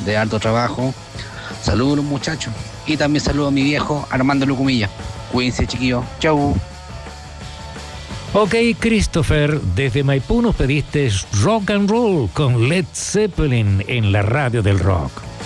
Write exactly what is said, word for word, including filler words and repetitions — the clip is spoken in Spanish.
de alto trabajo. Saludos a los muchachos. Y también saludo a mi viejo Armando Lucumilla. Cuídense, chiquillos. Chau. Ok, Christopher, desde Maipú nos pediste rock and roll con Led Zeppelin en la radio del rock.